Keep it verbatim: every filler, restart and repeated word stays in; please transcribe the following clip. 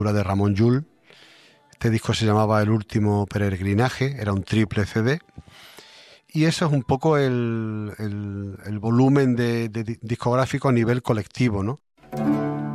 de Ramón Llull. Este disco se llamaba El último peregrinaje, era un triple C D. Y eso es un poco el, el- el volumen de, de di- discográfico a nivel colectivo, ¿no?